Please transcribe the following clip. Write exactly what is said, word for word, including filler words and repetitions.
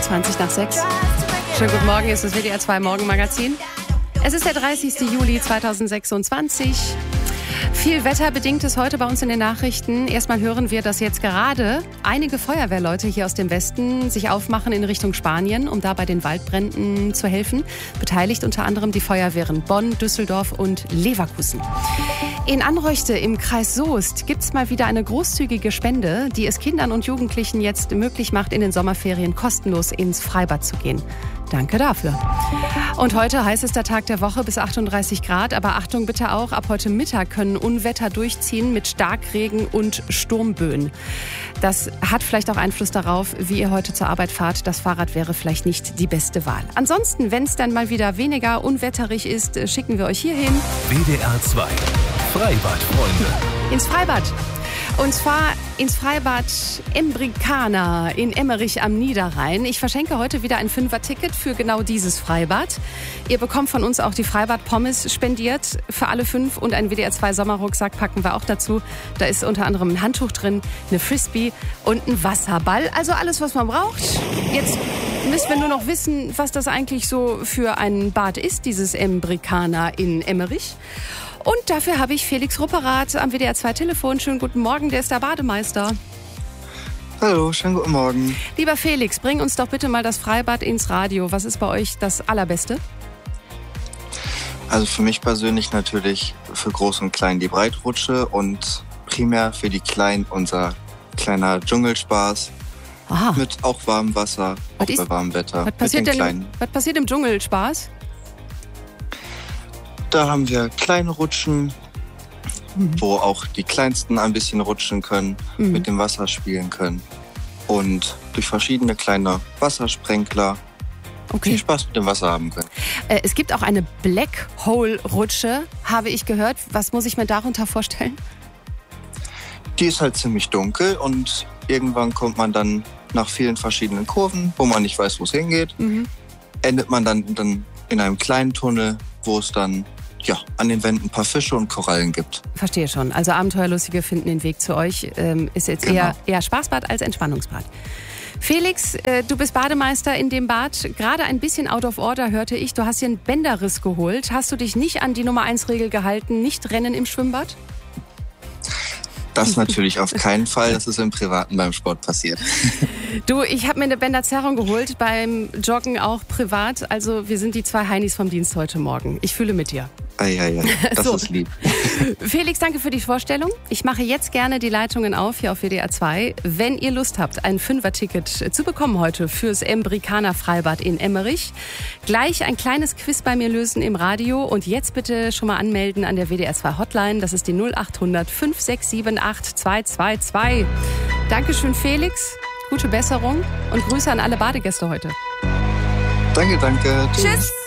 zwanzig nach sechs. Schönen guten Morgen, es ist das W D R zwei Morgenmagazin. Es ist der dreißigster Juli zweitausendsechsundzwanzig. Viel Wetter bedingt es heute bei uns in den Nachrichten. Erstmal hören wir, dass jetzt gerade einige Feuerwehrleute hier aus dem Westen sich aufmachen in Richtung Spanien, um da bei den Waldbränden zu helfen. Beteiligt unter anderem die Feuerwehren Bonn, Düsseldorf und Leverkusen. In Anröchte im Kreis Soest gibt es mal wieder eine großzügige Spende, die es Kindern und Jugendlichen jetzt möglich macht, in den Sommerferien kostenlos ins Freibad zu gehen. Danke dafür. Und heute heißester Tag der Woche bis achtunddreißig Grad. Aber Achtung bitte auch, ab heute Mittag können Unwetter durchziehen mit Starkregen und Sturmböen. Das hat vielleicht auch Einfluss darauf, wie ihr heute zur Arbeit fahrt. Das Fahrrad wäre vielleicht nicht die beste Wahl. Ansonsten, wenn es dann mal wieder weniger unwetterig ist, schicken wir euch hierhin. W D R zwei Freibadfreunde. Ins Freibad. Und zwar ins Freibad Embricana in Emmerich am Niederrhein. Ich verschenke heute wieder ein Fünfer-Ticket für genau dieses Freibad. Ihr bekommt von uns auch die Freibad-Pommes spendiert für alle fünf und einen W D R zwei Sommerrucksack packen wir auch dazu. Da ist unter anderem ein Handtuch drin, eine Frisbee und ein Wasserball. Also alles, was man braucht. Jetzt müssen wir nur noch wissen, was das eigentlich so für ein Bad ist, dieses Embricana in Emmerich. Und dafür habe ich Felix Rupperath am W D R zwei Telefon. Schönen guten Morgen, der ist der Bademeister. Hallo, schönen guten Morgen. Lieber Felix, bring uns doch bitte mal das Freibad ins Radio. Was ist bei euch das Allerbeste? Also für mich persönlich natürlich für Groß und Klein die Breitrutsche und primär für die Kleinen unser kleiner Dschungelspaß. Aha. Mit auch warmem Wasser, Was auch ist, bei warmem Wetter. Was passiert, mit den denn, Kleinen. was passiert im Dschungelspaß? Da haben wir kleine Rutschen, mhm. wo auch die Kleinsten ein bisschen rutschen können, mhm. mit dem Wasser spielen können. Und durch verschiedene kleine Wassersprenkler okay. viel Spaß mit dem Wasser haben können. Äh, es gibt auch eine Black Hole Rutsche, habe ich gehört. Was muss ich mir darunter vorstellen? Die ist halt ziemlich dunkel und irgendwann kommt man dann nach vielen verschiedenen Kurven, wo man nicht weiß, wo es hingeht, mhm. endet man dann, dann in einem kleinen Tunnel, wo es dann ja, an den Wänden ein paar Fische und Korallen gibt. Verstehe schon. Also Abenteuerlustige finden den Weg zu euch. Ähm, ist jetzt Genau. eher, eher Spaßbad als Entspannungsbad. Felix, äh, du bist Bademeister in dem Bad. Gerade ein bisschen out of order hörte ich. Du hast dir einen Bänderriss geholt. Hast du dich nicht an die Nummer eins Regel gehalten? Nicht rennen im Schwimmbad? Das natürlich auf keinen Fall. Das ist im Privaten beim Sport passiert. Du, ich habe mir eine Bänderzerrung geholt, beim Joggen auch privat. Also wir sind die zwei Heinis vom Dienst heute Morgen. Ich fühle mit dir. Eieiei, das so. ist lieb. Felix, danke für die Vorstellung. Ich mache jetzt gerne die Leitungen auf hier auf W D R zwei. Wenn ihr Lust habt, ein Fünfer-Ticket zu bekommen heute fürs Embricana Freibad in Emmerich, gleich ein kleines Quiz bei mir lösen im Radio und jetzt bitte schon mal anmelden an der W D R zwei Hotline. Das ist die null acht hundert fünf sechs sieben acht zwei zwei zwei. Dankeschön, Felix. Gute Besserung und Grüße an alle Badegäste heute. Danke, danke. Tschüss. Tschüss.